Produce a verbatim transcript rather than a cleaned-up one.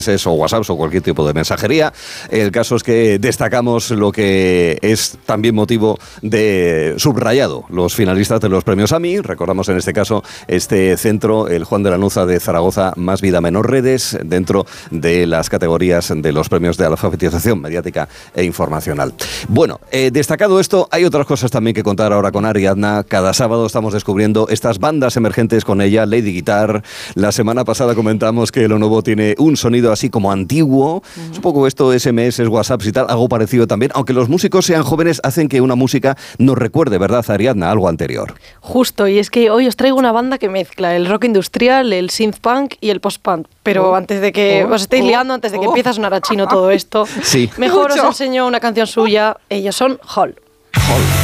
o WhatsApp o cualquier tipo de mensajería. El caso es que destacamos lo que es también motivo de subrayado, los finalistas de los premios A M I. Recordamos en este caso este centro, el Juan de Lanuza de Zaragoza, Más Vida Menos Redes, dentro de las categorías de los premios de alfabetización mediática e informacional. Bueno, eh, destacado esto, hay otras cosas también que contar ahora con Ariadna. Cada sábado estamos descubriendo estas bandas emergentes con ella, Lady Guitar. La semana pasada comentamos que lo nuevo tiene un sonido así como antiguo, uh-huh. Un poco esto S M S, WhatsApp y tal, algo parecido también, aunque los músicos sean jóvenes, hacen que una música nos recuerde, ¿verdad, Ariadna? Algo anterior. Justo, y es que hoy os traigo una banda que mezcla el rock industrial, el synth punk y el post punk, pero oh, antes de que oh, os estéis oh, liando, antes de que oh. empiece a sonar a chino todo esto, sí. mejor Mucho. Os enseño una canción suya. Ellos son Hall. Hall.